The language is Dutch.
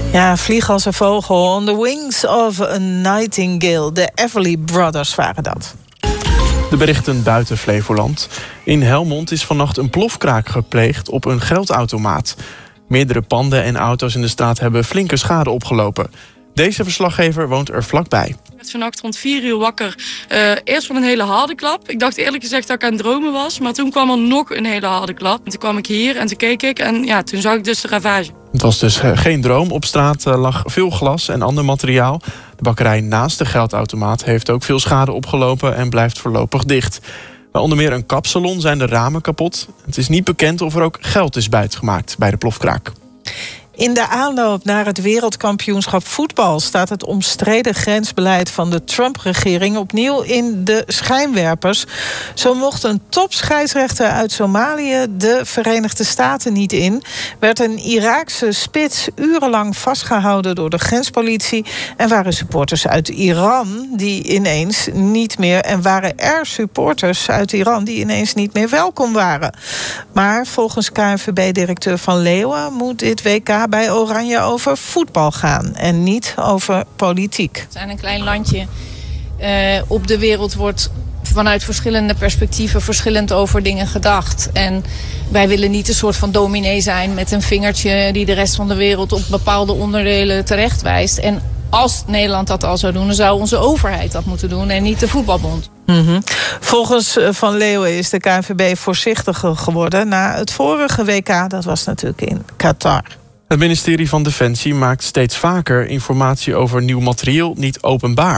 Ja, vlieg als een vogel. On the wings of a nightingale. De Everly Brothers waren dat. De berichten buiten Flevoland. In Helmond is vannacht een plofkraak gepleegd op een geldautomaat. Meerdere panden en auto's in de straat hebben flinke schade opgelopen. Deze verslaggever woont er vlakbij. Ik werd vannacht rond 4 uur wakker. Eerst van een hele harde klap. Ik dacht eerlijk gezegd dat ik aan het dromen was. Maar toen kwam er nog een hele harde klap. En toen kwam ik hier en toen keek ik. En ja, toen zag ik dus de ravage. Het was dus geen droom. Op straat lag veel glas en ander materiaal. De bakkerij naast de geldautomaat heeft ook veel schade opgelopen en blijft voorlopig dicht. Bij onder meer een kapsalon zijn de ramen kapot. Het is niet bekend of er ook geld is buitgemaakt bij de plofkraak. In de aanloop naar het wereldkampioenschap voetbal staat het omstreden grensbeleid van de Trump-regering opnieuw in de schijnwerpers. Zo mocht een topscheidsrechter uit Somalië de Verenigde Staten niet in. Werd een Iraakse spits urenlang vastgehouden door de grenspolitie. En waren supporters uit Iran die ineens niet meer. En waren er supporters uit Iran die ineens niet meer welkom waren. Maar volgens KNVB-directeur Van Leeuwen moet dit WK bij Oranje over voetbal gaan en niet over politiek. We zijn een klein landje. Op de wereld wordt vanuit verschillende perspectieven verschillend over dingen gedacht. En wij willen niet een soort van dominee zijn met een vingertje die de rest van de wereld op bepaalde onderdelen terecht wijst. En als Nederland dat al zou doen, dan zou onze overheid dat moeten doen en niet de voetbalbond. Volgens Van Leeuwen is de KNVB voorzichtiger geworden na het vorige WK. Dat was natuurlijk in Qatar. Het ministerie van Defensie maakt steeds vaker informatie over nieuw materieel niet openbaar.